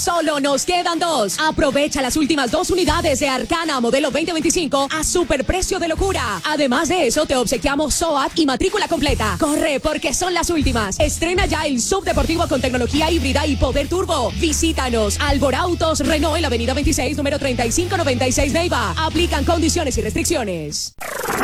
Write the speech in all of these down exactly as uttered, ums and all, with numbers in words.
Solo nos quedan dos. Aprovecha las últimas dos unidades de Arcana modelo veinte veinticinco a superprecio de locura. Además de eso, te obsequiamos S O A T y matrícula completa. Corre, porque son las últimas. Estrena ya el subdeportivo con tecnología híbrida y poder turbo. Visítanos. Alborautos Renault en la avenida veintiséis, número treinta y cinco noventa y seis Neiva. Aplican condiciones y restricciones.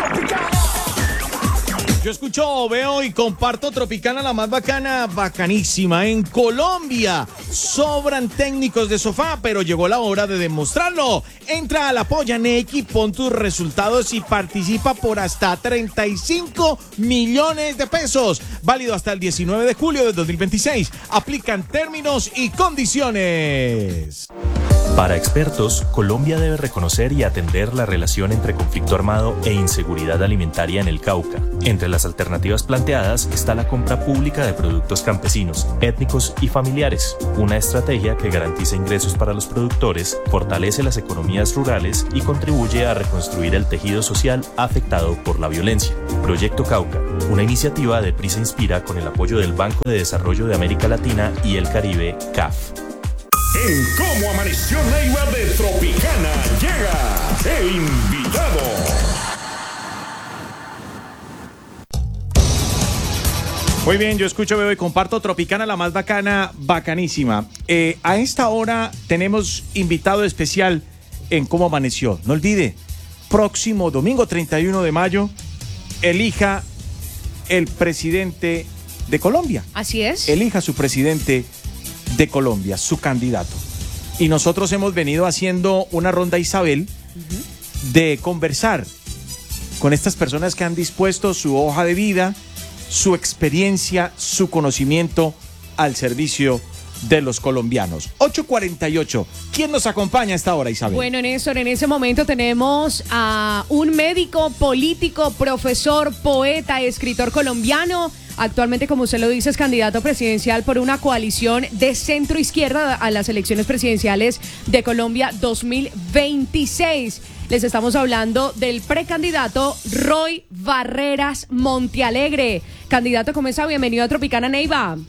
Yo escucho, veo y comparto Tropicana, la más bacana, bacanísima. En Colombia sobran técnicos de sofá, pero llegó la hora de demostrarlo. Entra a la Polla Neki, pon tus resultados y participa por hasta treinta y cinco millones de pesos. Válido hasta el diecinueve de julio de dos mil veintiséis. Aplican términos y condiciones. Para expertos, Colombia debe reconocer y atender la relación entre conflicto armado e inseguridad alimentaria en el Cauca. Entre las alternativas planteadas está la compra pública de productos campesinos, étnicos y familiares, una estrategia que garantiza ingresos para los productores, fortalece las economías rurales y contribuye a reconstruir el tejido social afectado por la violencia. Proyecto Cauca, una iniciativa de Prisa Inspira con el apoyo del Banco de Desarrollo de América Latina y el Caribe, C A F. En Cómo Amaneció Neiva de Tropicana llega el invitado. Muy bien, yo escucho, veo y comparto Tropicana, la más bacana, bacanísima. Eh, a esta hora tenemos invitado especial en Cómo Amaneció. No olvide, próximo domingo treinta y uno de mayo, elija el presidente de Colombia. Así es. Elija su presidente de Colombia, su candidato. Y nosotros hemos venido haciendo una ronda, Isabel, uh-huh. de conversar con estas personas que han dispuesto su hoja de vida, su experiencia, su conocimiento al servicio de los colombianos. ocho cuarenta y ocho. ¿Quién nos acompaña a esta hora, Isabel? Bueno, Néstor, en ese momento tenemos a un médico, político, profesor, poeta, escritor colombiano. Actualmente, como usted lo dice, es candidato presidencial por una coalición de centro izquierda a las elecciones presidenciales de Colombia dos mil veintiséis. Les estamos hablando del precandidato Roy Barreras Montealegre. Candidato, ¿cómo está? Bienvenido a Tropicana, Neiva.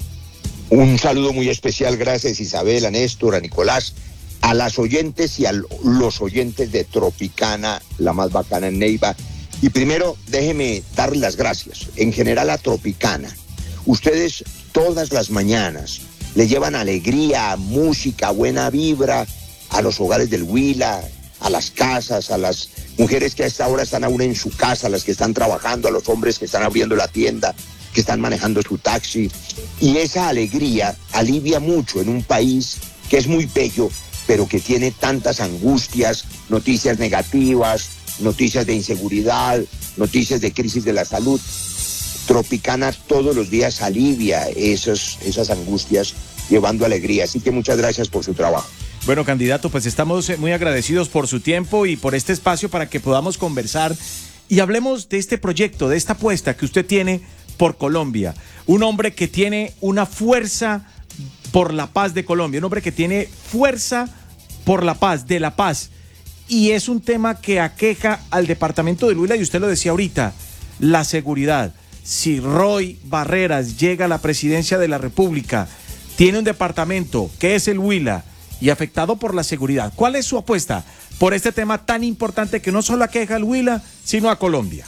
Un saludo muy especial, gracias Isabel, a Néstor, a Nicolás, a las oyentes y a los oyentes de Tropicana, la más bacana en Neiva. Y primero, déjeme darles las gracias, en general a Tropicana. Ustedes todas las mañanas le llevan alegría, música, buena vibra a los hogares del Huila, a las casas, a las mujeres que a esta hora están aún en su casa, a las que están trabajando, a los hombres que están abriendo la tienda, que están manejando su taxi. Y esa alegría alivia mucho en un país que es muy bello, pero que tiene tantas angustias, noticias negativas, noticias de inseguridad, noticias de crisis de la salud. Tropicana todos los días alivia esos, esas angustias, llevando alegría. Así que muchas gracias por su trabajo. Bueno, candidato, pues estamos muy agradecidos por su tiempo y por este espacio para que podamos conversar y hablemos de este proyecto, de esta apuesta que usted tiene por Colombia. Un hombre que tiene una fuerza por la paz de Colombia, un hombre que tiene fuerza por la paz, de la paz. Y es un tema que aqueja al departamento del Huila, y usted lo decía ahorita, la seguridad. Si Roy Barreras llega a la presidencia de la República, tiene un departamento que es el Huila y afectado por la seguridad. ¿Cuál es su apuesta por este tema tan importante que no solo aqueja al Huila, sino a Colombia?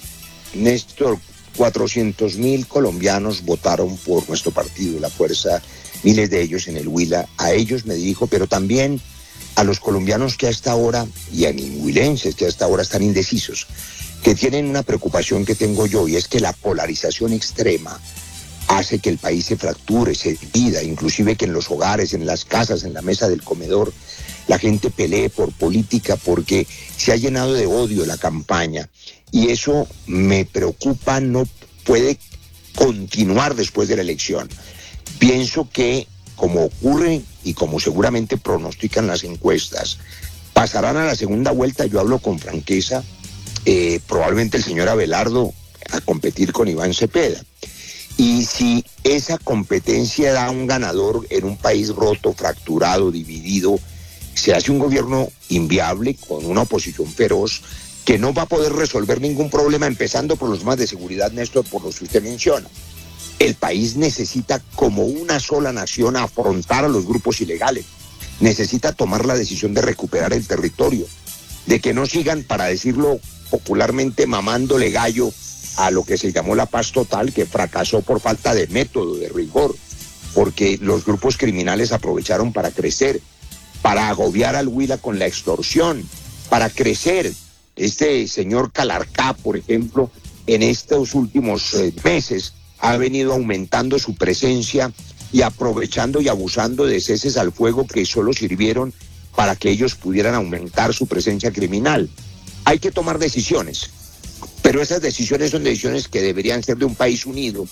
Néstor, cuatrocientos mil colombianos votaron por nuestro partido, la Fuerza, miles de ellos en el Huila. A ellos me dirijo, pero también a los colombianos que a esta hora, y a mis huilenses que a esta hora están indecisos, que tienen una preocupación que tengo yo, y es que la polarización extrema hace que el país se fracture, se divida, inclusive que en los hogares, en las casas, en la mesa del comedor, la gente pelee por política porque se ha llenado de odio la campaña. Y eso me preocupa, no puede continuar después de la elección. Pienso que, como ocurre y como seguramente pronostican las encuestas, pasarán a la segunda vuelta. Yo hablo con franqueza, eh, probablemente el señor Abelardo a competir con Iván Cepeda. Y si esa competencia da un ganador en un país roto, fracturado, dividido, se hace un gobierno inviable con una oposición feroz que no va a poder resolver ningún problema, empezando por los temas de seguridad, Néstor, por los que usted menciona. El país necesita, como una sola nación, afrontar a los grupos ilegales. necesita tomar la decisión de recuperar el territorio, de que no sigan, para decirlo popularmente, mamándole gallo a lo que se llamó la paz total, que fracasó por falta de método, de rigor, porque los grupos criminales aprovecharon para crecer, para agobiar al Huila con la extorsión, para crecer. Este señor Calarcá, por ejemplo, en estos últimos eh, meses ha venido aumentando su presencia y aprovechando y abusando de ceses al fuego que solo sirvieron para que ellos pudieran aumentar su presencia criminal. Hay que tomar decisiones, pero esas decisiones son decisiones que deberían ser de un país unido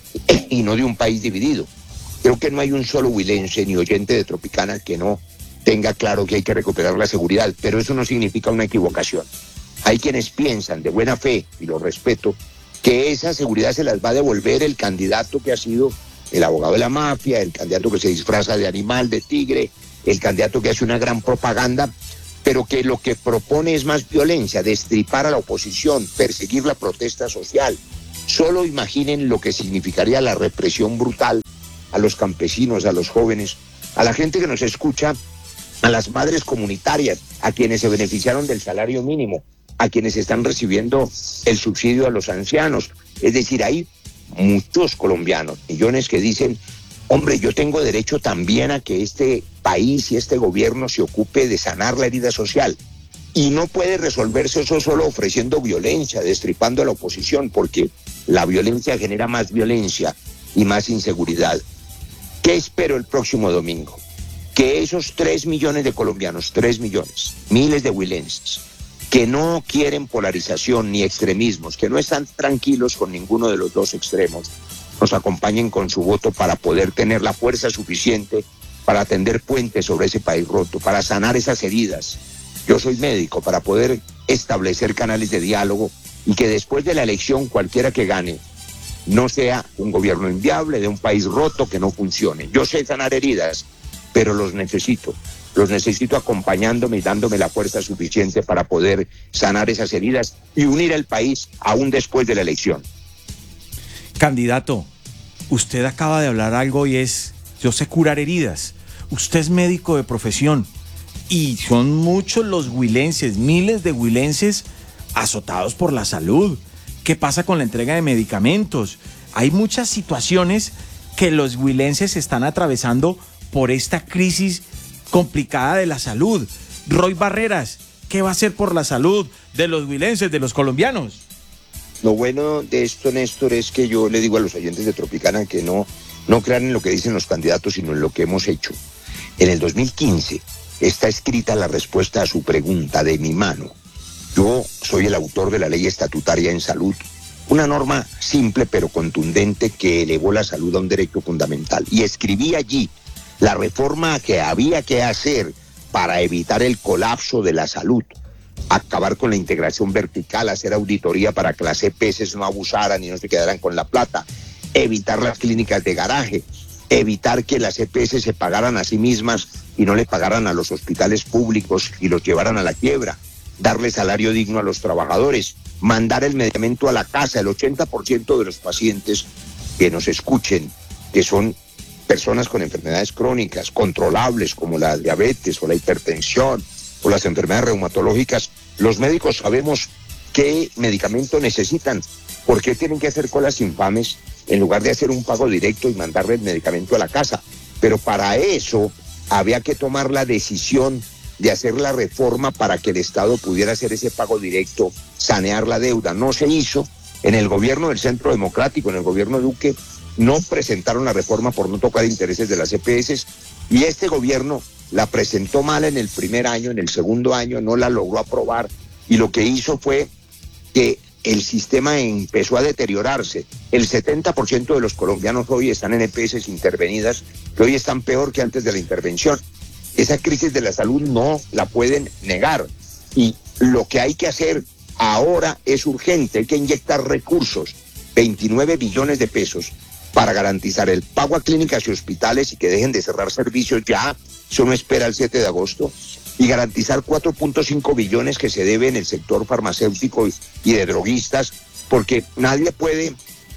y no de un país dividido. Creo que no hay un solo huilense ni oyente de Tropicana que no tenga claro que hay que recuperar la seguridad, pero eso no significa una equivocación. Hay quienes piensan de buena fe, y lo respeto, que esa seguridad se las va a devolver el candidato que ha sido el abogado de la mafia, el candidato que se disfraza de animal, de tigre, el candidato que hace una gran propaganda, pero que lo que propone es más violencia, destripar a la oposición, perseguir la protesta social. Solo imaginen lo que significaría la represión brutal a los campesinos, a los jóvenes, a la gente que nos escucha, a las madres comunitarias, a quienes se beneficiaron del salario mínimo, a quienes están recibiendo el subsidio a los ancianos. Es decir, hay muchos colombianos, millones, que dicen: hombre, yo tengo derecho también a que este país y este gobierno se ocupe de sanar la herida social. Y no puede resolverse eso solo ofreciendo violencia, destripando a la oposición, porque la violencia genera más violencia y más inseguridad. ¿Qué espero el próximo domingo? Que esos tres millones de colombianos, tres millones, miles de huilenses, que no quieren polarización ni extremismos, que no están tranquilos con ninguno de los dos extremos, nos acompañen con su voto para poder tener la fuerza suficiente para tender puentes sobre ese país roto, para sanar esas heridas. Yo soy médico, para poder establecer canales de diálogo y que después de la elección, cualquiera que gane, no sea un gobierno inviable de un país roto que no funcione. Yo sé sanar heridas, pero los necesito. Los necesito acompañándome y dándome la fuerza suficiente para poder sanar esas heridas y unir al país aún después de la elección. Candidato, usted acaba de hablar algo y es: yo sé curar heridas. Usted es médico de profesión y son muchos los huilenses, miles de huilenses azotados por la salud. ¿Qué pasa con la entrega de medicamentos? Hay muchas situaciones que los huilenses están atravesando por esta crisis complicada de la salud. Roy Barreras, ¿qué va a hacer por la salud de los huilenses, de los colombianos? Lo bueno de esto, Néstor, es que yo le digo a los oyentes de Tropicana que no, no crean en lo que dicen los candidatos, sino en lo que hemos hecho. En el dos mil quince está escrita la respuesta a su pregunta de mi mano. Yo soy el autor de la ley estatutaria en salud, una norma simple pero contundente que elevó la salud a un derecho fundamental. Y escribí allí la reforma que había que hacer para evitar el colapso de la salud, acabar con la integración vertical, hacer auditoría para que las E P S no abusaran y no se quedaran con la plata, evitar las clínicas de garaje, evitar que las E P S se pagaran a sí mismas y no le pagaran a los hospitales públicos y los llevaran a la quiebra, darle salario digno a los trabajadores, mandar el medicamento a la casa. El ochenta por ciento de los pacientes que nos escuchen, que son personas con enfermedades crónicas, controlables, como la diabetes o la hipertensión o las enfermedades reumatológicas, los médicos sabemos qué medicamento necesitan. ¿Por qué tienen que hacer colas infames en lugar de hacer un pago directo y mandarle el medicamento a la casa? Pero para eso había que tomar la decisión de hacer la reforma para que el Estado pudiera hacer ese pago directo, sanear la deuda. No se hizo. En el gobierno del Centro Democrático, en el gobierno Duque, no presentaron la reforma por no tocar intereses de las E P S, y este gobierno la presentó mal en el primer año, en el segundo año no la logró aprobar, y lo que hizo fue que el sistema empezó a deteriorarse. El setenta por ciento de los colombianos hoy están en E P S intervenidas, que hoy están peor que antes de la intervención. Esa crisis de la salud no la pueden negar, y lo que hay que hacer ahora es urgente. Hay que inyectar recursos, veintinueve billones de pesos, para garantizar el pago a clínicas y hospitales y que dejen de cerrar servicios ya, eso no espera el siete de agosto, y garantizar cuatro punto cinco billones que se debe en el sector farmacéutico y de droguistas, porque nadie puede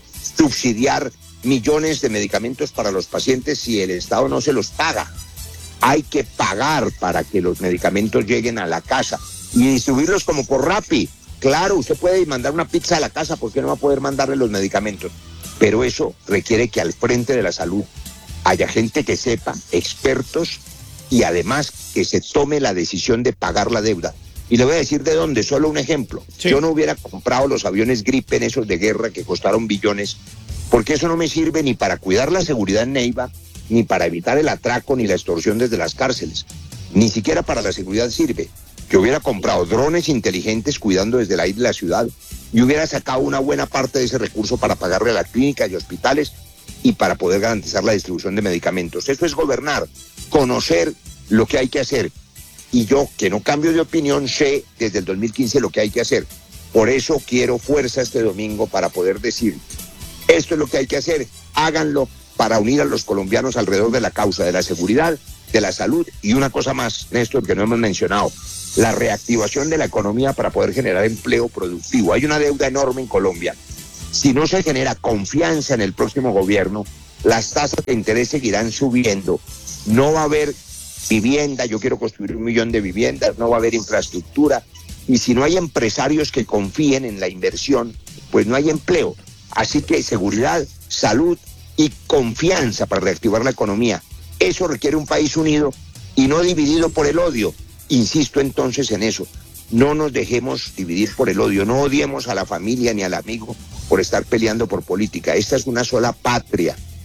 subsidiar millones de medicamentos para los pacientes si el Estado no se los paga. hay que pagar para que los medicamentos lleguen a la casa y distribuirlos como por Rappi. Claro, usted puede mandar una pizza a la casa, ¿por qué no va a poder mandarle los medicamentos? Pero eso requiere que al frente de la salud haya gente que sepa, expertos, y además que se tome la decisión de pagar la deuda. Y le voy a decir de dónde, solo un ejemplo. Sí. Yo no hubiera comprado los aviones Gripen, esos de guerra que costaron billones, porque eso no me sirve ni para cuidar la seguridad en Neiva, ni para evitar el atraco ni la extorsión desde las cárceles. Ni siquiera para la seguridad sirve. Yo hubiera comprado drones inteligentes cuidando desde el aire de la ciudad y hubiera sacado una buena parte de ese recurso para pagarle a las clínicas y hospitales y para poder garantizar la distribución de medicamentos. Eso es gobernar, conocer lo que hay que hacer. Y yo, que no cambio de opinión, sé desde el dos mil quince lo que hay que hacer. Por eso quiero fuerza este domingo para poder decir, esto es lo que hay que hacer, háganlo para unir a los colombianos alrededor de la causa de la seguridad, de la salud y una cosa más, Néstor, que no hemos mencionado, la reactivación de la economía para poder generar empleo productivo. Hay una deuda enorme en Colombia. Si no se genera confianza en el próximo gobierno, las tasas de interés seguirán subiendo. No va a haber vivienda, yo quiero construir un millón de viviendas, no va a haber infraestructura. Y si no hay empresarios que confíen en la inversión, pues no hay empleo. Así que seguridad, salud y confianza para reactivar la economía. Eso requiere un país unido y no dividido por el odio. Insisto entonces en eso, no nos dejemos dividir por el odio, no odiemos a la familia ni al amigo por estar peleando por política. Esta es una sola patria